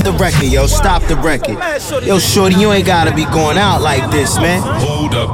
the record, yo. Stop the record. Yo, shorty, you ain't gotta be going out like this, man. Hold up,